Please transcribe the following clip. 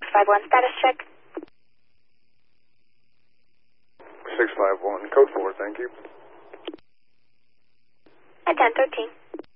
651, status check. 651, code 4, thank you. At 1013.